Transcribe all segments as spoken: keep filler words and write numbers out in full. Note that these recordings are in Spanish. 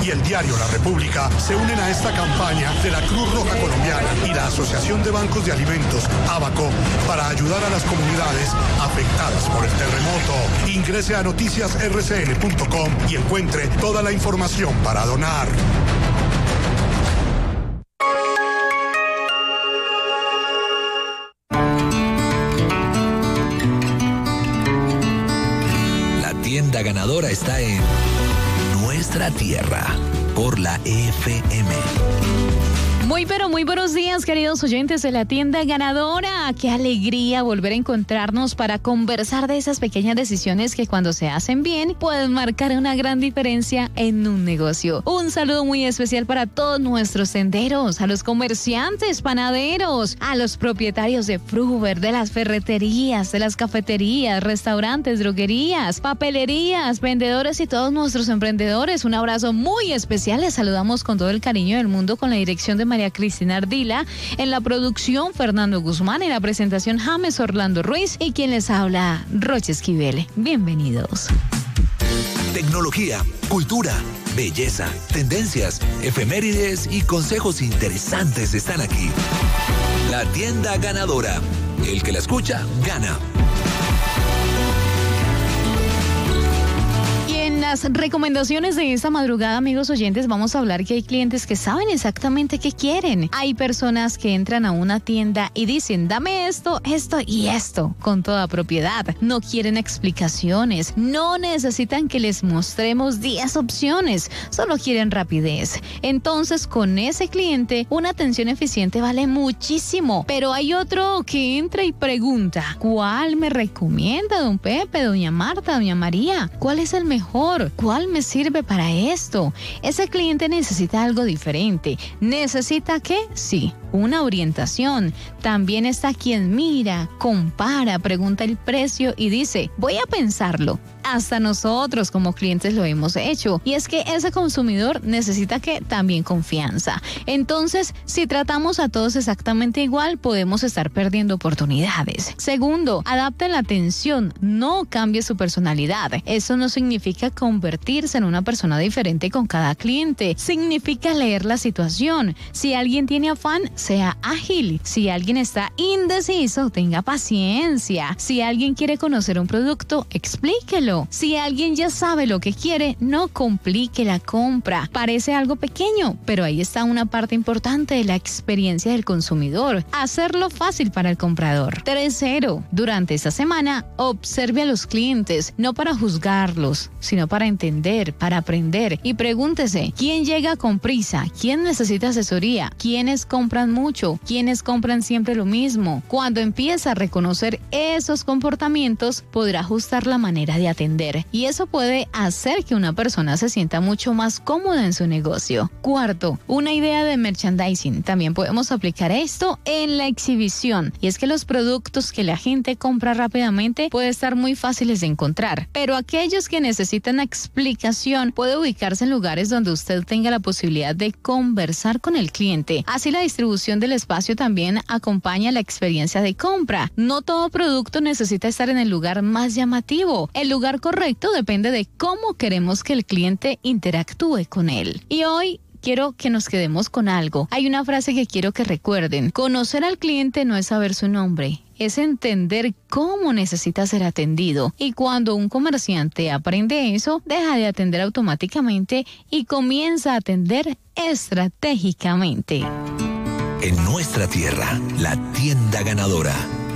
y el diario La República se unen a esta campaña de la Cruz Roja Colombiana y la Asociación de Bancos de Alimentos, ABACO, para ayudar a las comunidades afectadas por el terremoto. Ingrese a noticias r c n punto com y encuentre toda la información para donar. La tienda ganadora está en Nuestra Tierra por la F M. Muy pero muy buenos días, queridos oyentes de la tienda ganadora. Qué alegría volver a encontrarnos para conversar de esas pequeñas decisiones que cuando se hacen bien pueden marcar una gran diferencia en un negocio. Un saludo muy especial para todos nuestros tenderos, a los comerciantes, panaderos, a los propietarios de Fruver, de las ferreterías, de las cafeterías, restaurantes, droguerías, papelerías, vendedores y todos nuestros emprendedores. Un abrazo muy especial. Les saludamos con todo el cariño del mundo con la dirección de María Cristina Ardila, en la producción Fernando Guzmán, en la presentación James Orlando Ruiz y quien les habla Roche Esquivel. Bienvenidos. Tecnología, cultura, belleza, tendencias, efemérides y consejos interesantes están aquí. La tienda ganadora. El que la escucha, gana. Las recomendaciones de esta madrugada, amigos oyentes, vamos a hablar que hay clientes que saben exactamente qué quieren. Hay personas que entran a una tienda y dicen, dame esto, esto y esto, con toda propiedad. No quieren explicaciones, no necesitan que les mostremos diez opciones, solo quieren rapidez. Entonces, con ese cliente, una atención eficiente vale muchísimo. Pero hay otro que entra y pregunta, ¿cuál me recomienda, don Pepe, doña Marta, doña María? ¿Cuál es el mejor? ¿Cuál me sirve para esto? Ese cliente necesita algo diferente. ¿Necesita qué? Sí, una orientación. También está quien mira, compara, pregunta el precio y dice, voy a pensarlo. Hasta nosotros como clientes lo hemos hecho. Y es que ese consumidor necesita que también confianza. Entonces, si tratamos a todos exactamente igual, podemos estar perdiendo oportunidades. Segundo, adapte la atención, no cambie su personalidad. Eso no significa convertirse en una persona diferente con cada cliente. Significa leer la situación. Si alguien tiene afán, sea ágil. Si alguien está indeciso, tenga paciencia. Si alguien quiere conocer un producto, explíquelo. Si alguien ya sabe lo que quiere, no complique la compra. Parece algo pequeño, pero ahí está una parte importante de la experiencia del consumidor. Hacerlo fácil para el comprador. Tercero, durante esta semana, observe a los clientes, no para juzgarlos, sino para entender, para aprender. Y pregúntese, ¿quién llega con prisa? ¿Quién necesita asesoría? ¿Quiénes compran mucho? ¿Quiénes compran siempre lo mismo? Cuando empieza a reconocer esos comportamientos, podrá ajustar la manera de atender. Y eso puede hacer que una persona se sienta mucho más cómoda en su negocio. Cuarto, una idea de merchandising. También podemos aplicar esto en la exhibición. Y es que los productos que la gente compra rápidamente pueden estar muy fáciles de encontrar. Pero aquellos que necesitan explicación puede ubicarse en lugares donde usted tenga la posibilidad de conversar con el cliente. Así la distribución del espacio también acompaña la experiencia de compra. No todo producto necesita estar en el lugar más llamativo. El lugar correcto depende de cómo queremos que el cliente interactúe con él. Y hoy quiero que nos quedemos con algo. Hay una frase que quiero que recuerden. Conocer al cliente no es saber su nombre, es entender cómo necesita ser atendido. Y cuando un comerciante aprende eso, deja de atender automáticamente y comienza a atender estratégicamente. En Nuestra Tierra, la tienda ganadora.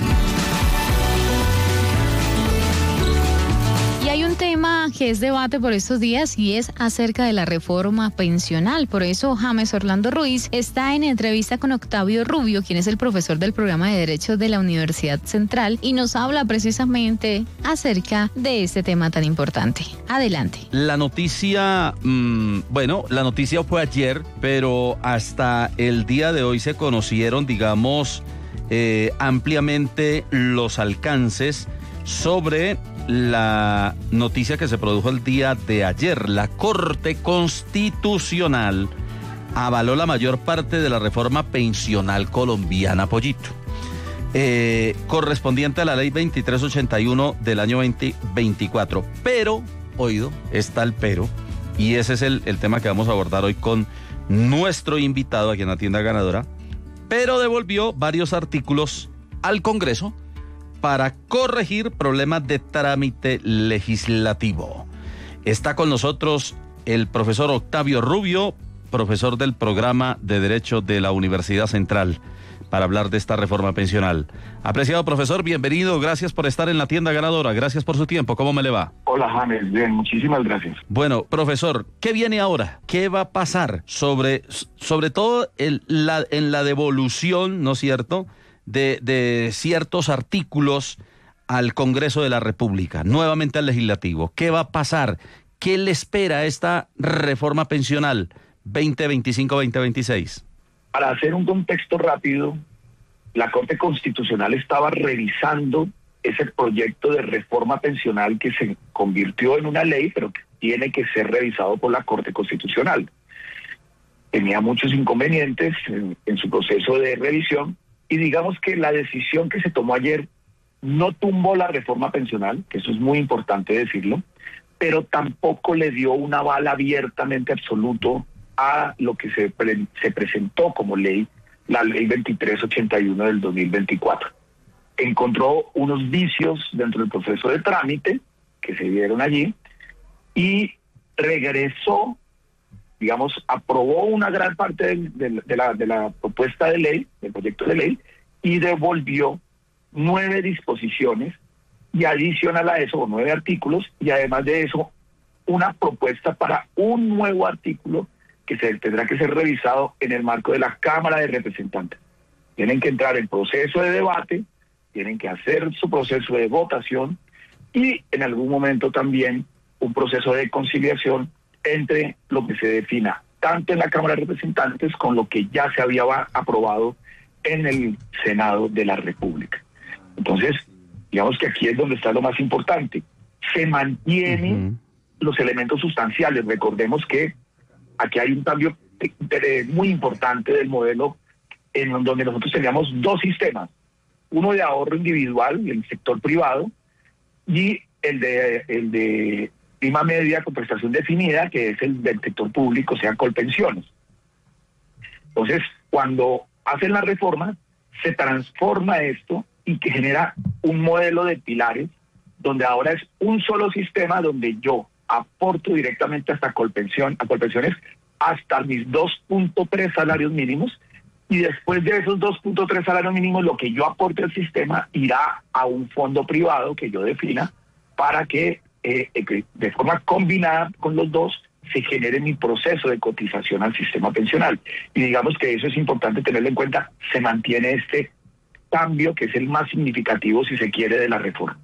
Y hay un tema que es debate por estos días y es acerca de la reforma pensional. Por eso James Orlando Ruiz está en entrevista con Octavio Rubio, quien es el profesor del programa de Derecho de la Universidad Central, y nos habla precisamente acerca de este tema tan importante. Adelante. La noticia, mmm, bueno, la noticia fue ayer, pero hasta el día de hoy se conocieron, digamos, eh, ampliamente los alcances sobre la noticia que se produjo el día de ayer. La Corte Constitucional avaló la mayor parte de la reforma pensional colombiana, Pollito, eh, correspondiente a la ley veintitrés ochenta y uno del año veinte veinticuatro. Pero, oído, está el pero, Y ese es el, el tema que vamos a abordar hoy con nuestro invitado aquí en la tienda ganadora, pero devolvió varios artículos al Congreso para corregir problemas de trámite legislativo. Está con nosotros el profesor Octavio Rubio, profesor del programa de Derecho de la Universidad Central, para hablar de esta reforma pensional. Apreciado profesor, bienvenido, gracias por estar en la tienda ganadora, gracias por su tiempo, ¿cómo me le va? Hola James, bien, muchísimas gracias. Bueno, profesor, ¿qué viene ahora? ¿Qué va a pasar sobre, sobre todo el, la, en la devolución, ¿no es cierto?, de, de ciertos artículos al Congreso de la República, nuevamente al Legislativo? ¿Qué va a pasar? ¿Qué le espera a esta reforma pensional veinte veinticinco veinte veintiséis? Para hacer un contexto rápido, la Corte Constitucional estaba revisando ese proyecto de reforma pensional que se convirtió en una ley, pero que tiene que ser revisado por la Corte Constitucional. Tenía muchos inconvenientes en, en su proceso de revisión, y digamos que la decisión que se tomó ayer no tumbó la reforma pensional, que eso es muy importante decirlo, pero tampoco le dio un aval abiertamente absoluto a lo que se, pre, se presentó como ley, la ley veintitrés ochenta y uno del dos mil veinticuatro. Encontró unos vicios dentro del proceso de trámite que se dieron allí y regresó, digamos, aprobó una gran parte de, de, de, la, de la propuesta de ley, del proyecto de ley, y devolvió nueve disposiciones y adicional a eso, nueve artículos, y además de eso, una propuesta para un nuevo artículo que se tendrá que ser revisado en el marco de la Cámara de Representantes. Tienen que entrar en proceso de debate, tienen que hacer su proceso de votación y en algún momento también un proceso de conciliación entre lo que se defina tanto en la Cámara de Representantes con lo que ya se había aprobado en el Senado de la República. Entonces, digamos que aquí es donde está lo más importante. Se mantienen uh-huh. los elementos sustanciales. Recordemos que aquí hay un cambio muy importante del modelo en donde nosotros teníamos dos sistemas, uno de ahorro individual, el sector privado, y el de el de prima media con prestación definida, que es el del sector público, o sea, Colpensiones. Entonces, cuando hacen la reforma, se transforma esto y que genera un modelo de pilares, donde ahora es un solo sistema donde yo aporto directamente hasta Colpensión, a Colpensiones hasta mis dos punto tres salarios mínimos, y después de esos dos punto tres salarios mínimos lo que yo aporte al sistema irá a un fondo privado que yo defina para que eh, de forma combinada con los dos se genere mi proceso de cotización al sistema pensional. Y digamos que eso es importante tenerlo en cuenta, se mantiene este cambio que es el más significativo, si se quiere, de la reforma.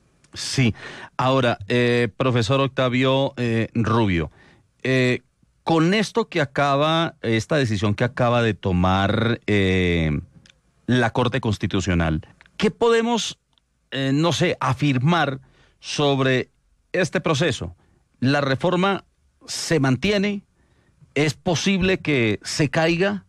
Sí. Ahora, eh, profesor Octavio eh, Rubio, eh, con esto que acaba, esta decisión que acaba de tomar eh, la Corte Constitucional, ¿qué podemos, eh, no sé, afirmar sobre este proceso? ¿La reforma se mantiene? ¿Es posible que se caiga?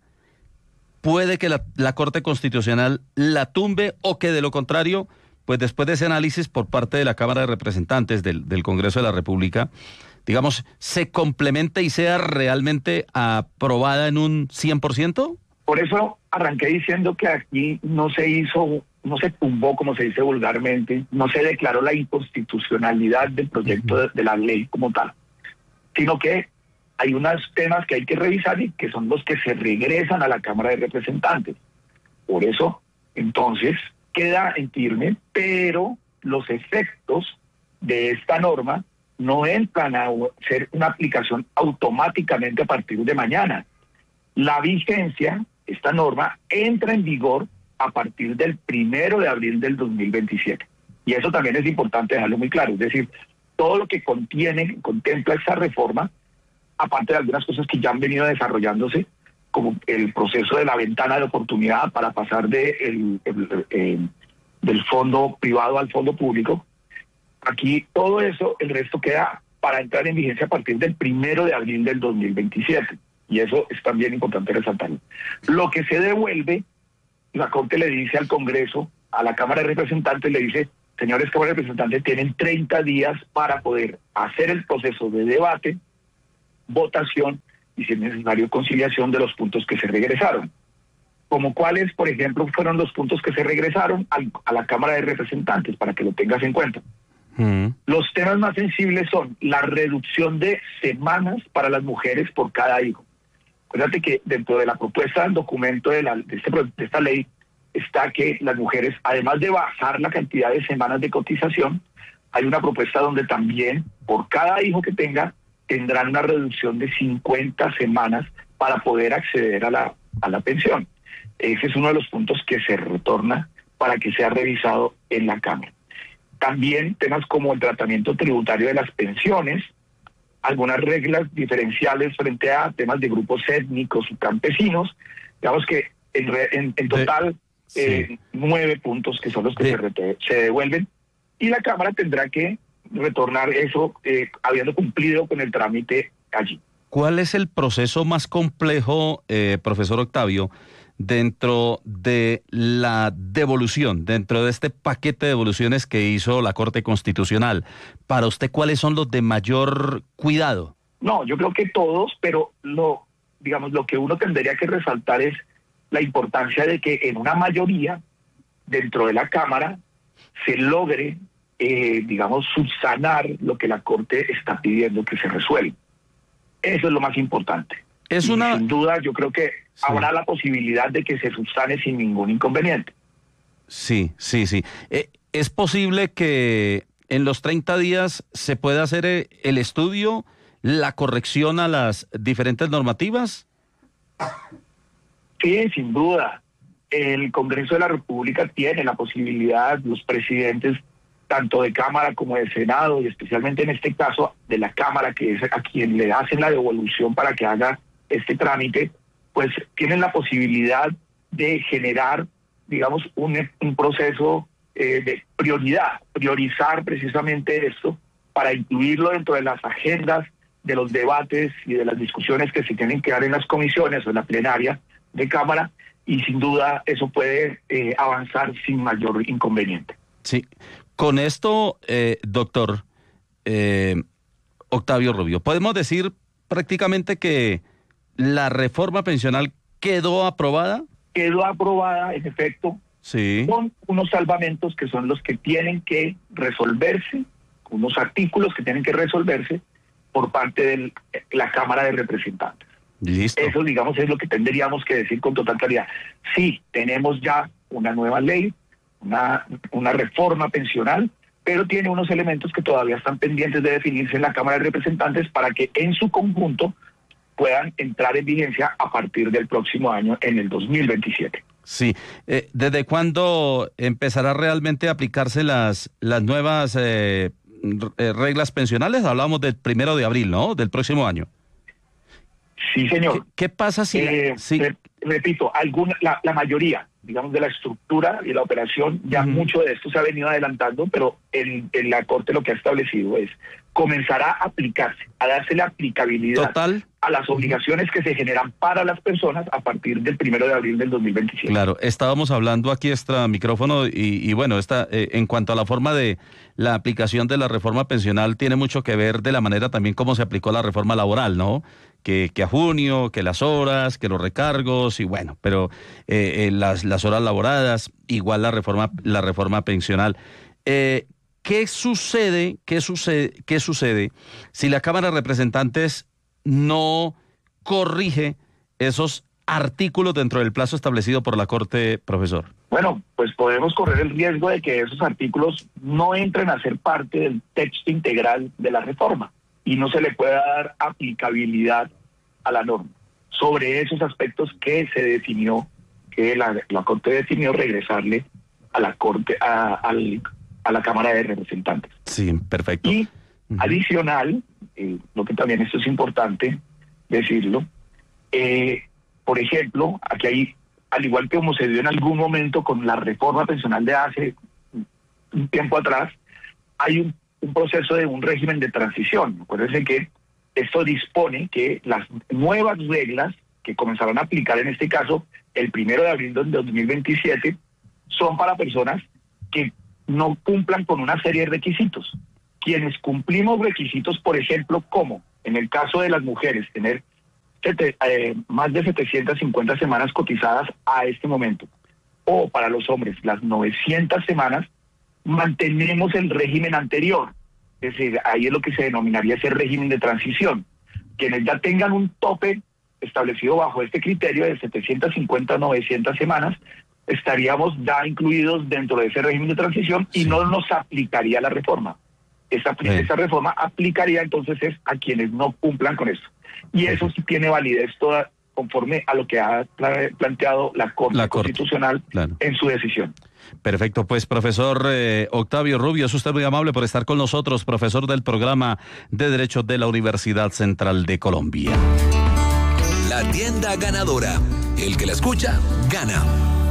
¿Puede que la, la Corte Constitucional la tumbe o que de lo contrario, pues después de ese análisis por parte de la Cámara de Representantes del, del Congreso de la República, digamos, se complemente y sea realmente aprobada en un cien por ciento? Por eso arranqué diciendo que aquí no se hizo, no se tumbó, como se dice vulgarmente, no se declaró la inconstitucionalidad del proyecto de, de la ley como tal, sino que hay unos temas que hay que revisar y que son los que se regresan a la Cámara de Representantes. Por eso, entonces, queda en firme, pero los efectos de esta norma no entran a ser una aplicación automáticamente a partir de mañana. La vigencia, esta norma, entra en vigor a partir del primero de abril del dos mil veintisiete. Y eso también es importante dejarlo muy claro. Es decir, todo lo que contiene, contempla esta reforma, aparte de algunas cosas que ya han venido desarrollándose, como el proceso de la ventana de oportunidad para pasar de el, el, el, del fondo privado al fondo público, aquí todo eso, el resto queda para entrar en vigencia a partir del primero de abril del dos mil veintisiete. Y eso es también importante resaltarlo. Lo que se devuelve, la Corte le dice al Congreso, a la Cámara de Representantes, le dice, señores Cámara de Representantes, tienen treinta días para poder hacer el proceso de debate, votación y, si es necesario, conciliación de los puntos que se regresaron. Como cuáles, por ejemplo, fueron los puntos que se regresaron al, a la Cámara de Representantes, para que lo tengas en cuenta. Mm. Los temas más sensibles son la reducción de semanas para las mujeres por cada hijo. Acuérdate que dentro de la propuesta del documento de, la, de, este, de esta ley está que las mujeres, además de bajar la cantidad de semanas de cotización, hay una propuesta donde también por cada hijo que tenga tendrán una reducción de cincuenta semanas para poder acceder a la, a la pensión. Ese es uno de los puntos que se retorna para que sea revisado en la Cámara. También temas como el tratamiento tributario de las pensiones, algunas reglas diferenciales frente a temas de grupos étnicos y campesinos. Digamos que en, en, en total sí. eh, nueve puntos que son los que sí. se, rete, se devuelven, y la Cámara tendrá que retornar eso eh, habiendo cumplido con el trámite allí. ¿Cuál es el proceso más complejo, eh, profesor Octavio, dentro de la devolución, dentro de este paquete de devoluciones que hizo la Corte Constitucional? Para usted, ¿cuáles son los de mayor cuidado? No, yo creo que todos, pero lo, digamos, lo que uno tendría que resaltar es la importancia de que en una mayoría dentro de la Cámara se logre, eh, digamos, subsanar lo que la Corte está pidiendo que se resuelva. Eso es lo más importante. Es una... Sin duda, yo creo que sí. habrá la posibilidad de que se subsane sin ningún inconveniente. Sí, sí, sí. Eh, ¿Es posible que en los treinta días se pueda hacer el estudio, la corrección a las diferentes normativas? Sí, sin duda. El Congreso de la República tiene la posibilidad, los presidentes tanto de Cámara como de Senado, y especialmente en este caso de la Cámara, que es a quien le hacen la devolución para que haga este trámite, pues tienen la posibilidad de generar, digamos, un, un proceso eh, de prioridad, priorizar precisamente esto para incluirlo dentro de las agendas de los debates y de las discusiones que se tienen que dar en las comisiones o en la plenaria de Cámara, y sin duda eso puede eh, avanzar sin mayor inconveniente. Sí, con esto, eh, doctor eh, Octavio Rubio, podemos decir prácticamente que la reforma pensional quedó aprobada. Quedó aprobada, en efecto, sí. con unos salvamentos que son los que tienen que resolverse, unos artículos que tienen que resolverse por parte de la Cámara de Representantes. Listo. Eso, digamos, es lo que tendríamos que decir con total claridad. Sí, tenemos ya una nueva ley, una, una reforma pensional, pero tiene unos elementos que todavía están pendientes de definirse en la Cámara de Representantes para que en su conjunto puedan entrar en vigencia a partir del próximo año, en el dos mil veintisiete. Sí. Eh, ¿Desde cuándo empezará realmente a aplicarse las, las nuevas eh, reglas pensionales? Hablamos del primero de abril, ¿no? Del próximo año. Sí, señor. ¿Qué, qué pasa si...? Eh, sí. re, repito, alguna, la, la mayoría, digamos, de la estructura y la operación, ya uh-huh. mucho de esto se ha venido adelantando, pero en, en la Corte lo que ha establecido es comenzará a aplicarse, a darse la aplicabilidad Total. a las obligaciones que se generan para las personas a partir del primero de abril del dos mil veintisiete. Claro, estábamos hablando aquí extra micrófono y, y bueno, esta, eh, en cuanto a la forma de la aplicación de la reforma pensional, tiene mucho que ver de la manera también como se aplicó la reforma laboral, ¿no? Que, que a junio, que las horas, que los recargos y bueno, pero eh, eh, las, las horas laboradas, igual la reforma, la reforma pensional. Eh, ¿Qué sucede, qué sucede, qué sucede si la Cámara de Representantes no corrige esos artículos dentro del plazo establecido por la Corte, profesor? Bueno, pues podemos correr el riesgo de que esos artículos no entren a ser parte del texto integral de la reforma y no se le pueda dar aplicabilidad a la norma sobre esos aspectos que se definió, que la, la Corte definió regresarle a la Corte, a, al a la Cámara de Representantes. Sí, perfecto. Y uh-huh. adicional, eh, lo que también esto es importante decirlo, eh, por ejemplo, aquí hay, al igual que como se dio en algún momento con la reforma pensional de hace un tiempo atrás, hay un, un proceso de un régimen de transición. Acuérdense que esto dispone que las nuevas reglas que comenzarán a aplicar en este caso el primero de abril de dos mil veintisiete son para personas que no cumplan con una serie de requisitos. Quienes cumplimos requisitos, por ejemplo, como En el caso de las mujeres, tener sete, eh, más de setecientas cincuenta semanas cotizadas a este momento, o para los hombres las novecientas semanas, mantenemos el régimen anterior. Es decir, ahí es lo que se denominaría ese régimen de transición. Quienes ya tengan un tope establecido bajo este criterio de setecientas cincuenta a novecientas semanas, estaríamos ya incluidos dentro de ese régimen de transición y sí. no nos aplicaría la reforma. Esa, sí. esa reforma aplicaría entonces es a quienes no cumplan con eso. Y eso sí tiene validez toda conforme a lo que ha planteado la Corte, la Corte. Constitucional claro. en su decisión. Perfecto, pues profesor eh, Octavio Rubio, es usted muy amable por estar con nosotros, profesor del programa de Derecho de la Universidad Central de Colombia. La tienda ganadora, el que la escucha, gana.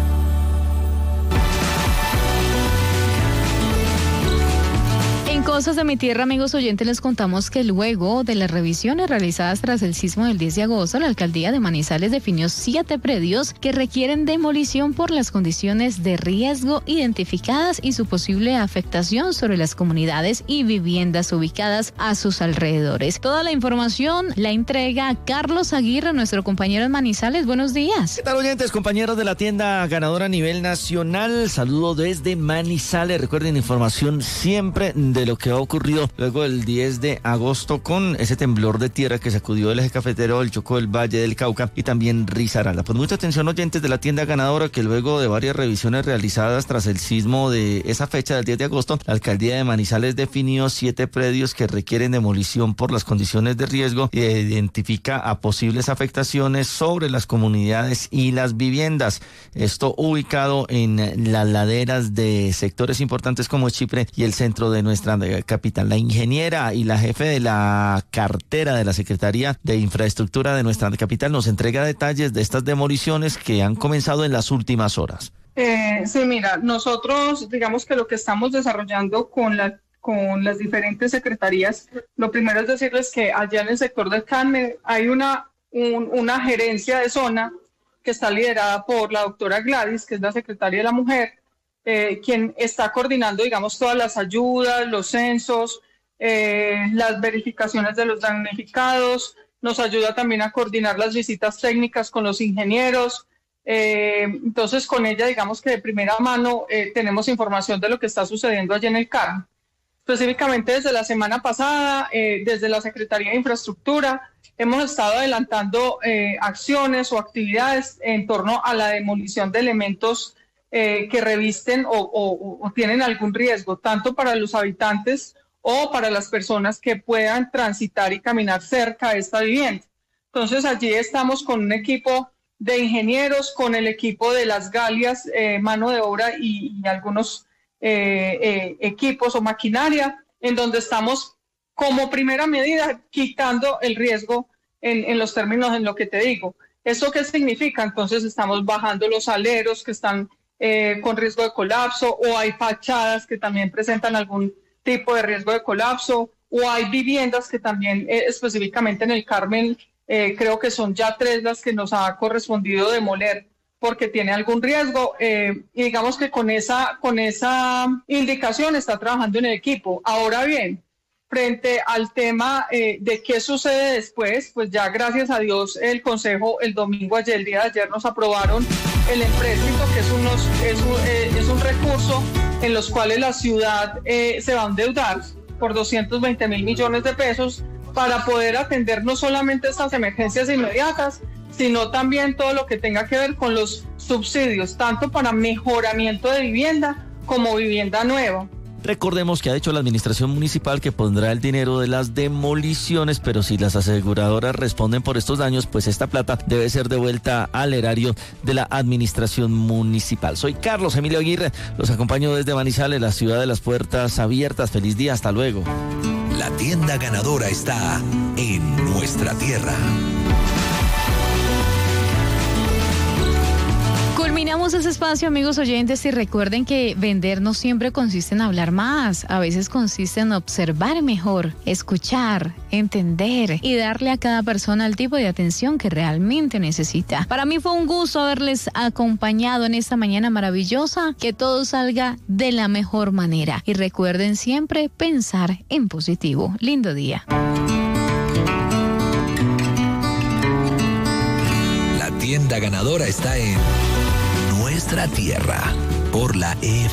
En Cosas de mi Tierra, amigos oyentes, les contamos que luego de las revisiones realizadas tras el sismo del diez de agosto, la alcaldía de Manizales definió siete predios que requieren demolición por las condiciones de riesgo identificadas y su posible afectación sobre las comunidades y viviendas ubicadas a sus alrededores. Toda la información la entrega Carlos Aguirre, nuestro compañero en Manizales. Buenos días. ¿Qué tal, oyentes, compañeros de la tienda ganadora a nivel nacional? Saludo desde Manizales. Recuerden, información siempre de lo que ha ocurrido luego del diez de agosto con ese temblor de tierra que sacudió el eje cafetero, el Chocó, del Valle del Cauca y también Risaralda. Pues mucha atención, oyentes de la tienda ganadora, que luego de varias revisiones realizadas tras el sismo de esa fecha del diez de agosto, la alcaldía de Manizales definió siete predios que requieren demolición por las condiciones de riesgo e identifica a posibles afectaciones sobre las comunidades y las viviendas. Esto ubicado en las laderas de sectores importantes como Chipre y el centro de nuestra capital. La ingeniera y la jefe de la cartera de la Secretaría de Infraestructura de nuestra capital nos entrega detalles de estas demoliciones que han comenzado en las últimas horas. Eh, sí, mira, nosotros digamos que lo que estamos desarrollando con la con las diferentes secretarías, lo primero es decirles que allá en el sector del Carmen hay una, un, una gerencia de zona que está liderada por la doctora Gladys, que es la secretaria de la Mujer, Eh, quien está coordinando, digamos, todas las ayudas, los censos, eh, las verificaciones de los damnificados, nos ayuda también a coordinar las visitas técnicas con los ingenieros. Eh, entonces, con ella, digamos que de primera mano eh, tenemos información de lo que está sucediendo allí en el Carmen. Específicamente desde la semana pasada, eh, desde la Secretaría de Infraestructura, hemos estado adelantando eh, acciones o actividades en torno a la demolición de elementos Eh, que revisten o, o, o tienen algún riesgo, tanto para los habitantes o para las personas que puedan transitar y caminar cerca de esta vivienda. Entonces allí estamos con un equipo de ingenieros, con el equipo de las galias, eh, mano de obra y, y algunos eh, eh, equipos o maquinaria, en donde estamos como primera medida quitando el riesgo en, en los términos en lo que te digo. ¿Esto qué significa? Entonces estamos bajando los aleros que están Eh, con riesgo de colapso, o hay fachadas que también presentan algún tipo de riesgo de colapso, o hay viviendas que también eh, específicamente en el Carmen eh, creo que son ya tres las que nos ha correspondido demoler porque tiene algún riesgo, eh, y digamos que con esa, con esa indicación está trabajando en el equipo. Ahora bien, frente al tema eh, de qué sucede después, pues ya gracias a Dios el Consejo el domingo, ayer, el día de ayer, nos aprobaron el empréstito, que es, unos, es, un, eh, es un recurso en los cuales la ciudad eh, se va a endeudar por doscientos veinte mil millones de pesos para poder atender no solamente estas emergencias inmediatas, sino también todo lo que tenga que ver con los subsidios, tanto para mejoramiento de vivienda como vivienda nueva. Recordemos que ha dicho la administración municipal que pondrá el dinero de las demoliciones, pero si las aseguradoras responden por estos daños, pues esta plata debe ser devuelta al erario de la administración municipal. Soy Carlos Emilio Aguirre, los acompaño desde Manizales, la ciudad de las puertas abiertas. Feliz día, hasta luego. La tienda ganadora está en nuestra tierra. Culminamos ese espacio, amigos oyentes, y recuerden que vender no siempre consiste en hablar más, a veces consiste en observar mejor, escuchar, entender y darle a cada persona el tipo de atención que realmente necesita. Para mí fue un gusto haberles acompañado en esta mañana maravillosa, que todo salga de la mejor manera y recuerden siempre pensar en positivo. Lindo día. ganadora está en Nuestra Tierra por la E.